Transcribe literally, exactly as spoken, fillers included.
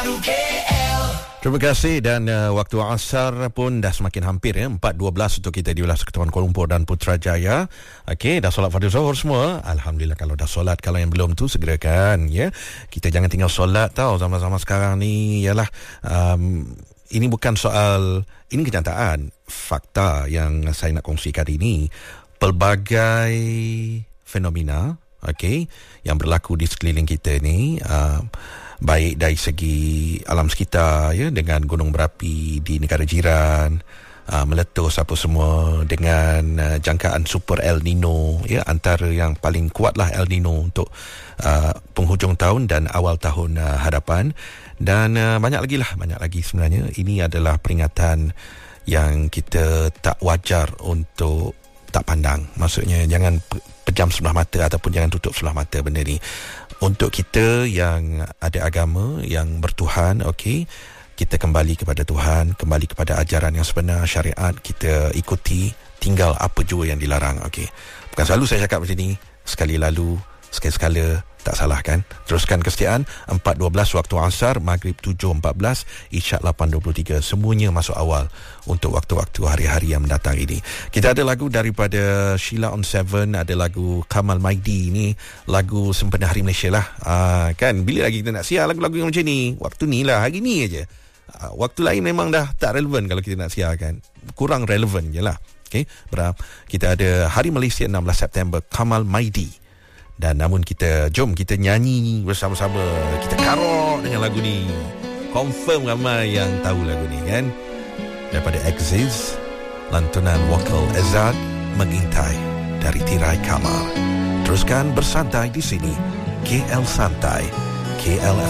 Terima kasih dan uh, waktu asar pun dah semakin hampir ya, empat dua belas untuk kita di wilayah Persekutuan Kuala Lumpur dan Putrajaya. Okey, dah solat Fardhu Zuhur semua? Alhamdulillah. Kalau dah solat, kalau yang belum tu segerakan ya. Kita jangan tinggal solat tau zaman-zaman sekarang ni. Yalah, um, ini bukan soal, ini kenyataan, fakta yang saya nak kongsikan ini. Pelbagai fenomena okey yang berlaku di sekeliling kita ni, uh, baik dari segi alam sekitar ya, dengan gunung berapi di negara jiran, uh, meletus apa semua, dengan uh, jangkaan super El Nino ya, antara yang paling kuatlah El Nino untuk uh, penghujung tahun dan awal tahun uh, hadapan, dan uh, banyak lagi lah, banyak lagi sebenarnya. Ini adalah peringatan yang kita tak wajar untuk tak pandang. Maksudnya jangan pejam sebelah mata ataupun jangan tutup sebelah mata benda ni. Untuk kita yang ada agama, yang bertuhan, okey, kita kembali kepada Tuhan, kembali kepada ajaran yang sebenar, syariat, kita ikuti, tinggal apa jua yang dilarang, okey. Bukan selalu saya cakap macam ni, sekali lalu, sekali-sekala, tak salah kan? Teruskan kesetiaan, empat dua belas waktu asar, Maghrib tujuh empat belas, Isyak lapan dua puluh tiga, semuanya masuk awal untuk waktu-waktu hari-hari yang mendatang ini. Kita ada lagu daripada Sheila on Seven, ada lagu Kamal Maidi, ni lagu sempena Hari Malaysia lah. Aa, kan, bila lagi kita nak siar lagu-lagu yang macam ni? Waktu ni lah, hari ni aja. Aa, waktu lain memang dah tak relevan kalau kita nak siar kan. Kurang relevan je lah. Okay? Berapa? Kita ada Hari Malaysia enam belas September, Kamal Maidi. Dan namun kita, jom kita nyanyi bersama-sama, kita karok dengan lagu ni. Confirm ramai yang tahu lagu ni kan. Daripada Exis, lantunan vokal Ezad, Mengintai dari Tirai Kamal. Teruskan bersantai di sini, K L Santai, K L